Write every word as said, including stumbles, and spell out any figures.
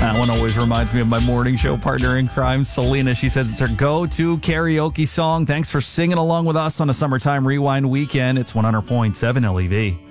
That one always reminds me of my morning show partner in crime, Selena. She says it's her go-to karaoke song. Thanks for singing along with us on a summertime rewind weekend. It's one hundred point seven L E V.